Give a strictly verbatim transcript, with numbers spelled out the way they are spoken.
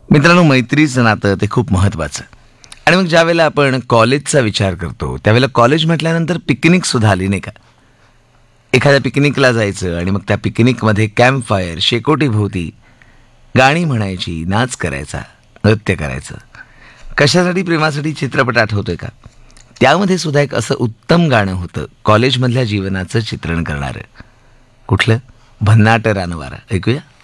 मित्रांनो, मैत्रीचं नातं ते खूप महत्त्वाचं. आणि मग ज्यावेळेला आपण कॉलेजचा विचार करतो त्यावेळेला कॉलेज म्हटल्यानंतर पिकनिकसुद्धा आली नाही का? एखाद्या पिकनिकला जायचं आणि मग त्या पिकनिकमध्ये कॅम्प फायर, शेकोटीभोवती गाणी म्हणायची, नाच करायचा, नृत्य करायचं. कशासाठी? प्रेमासाठी. चित्रपट आठवतोय का? त्यामध्ये सुद्धा एक असं उत्तम गाणं होतं कॉलेजमधल्या जीवनाचं चित्रण करणारं. कुठलं? भन्नाट रानवारा. ऐकूया.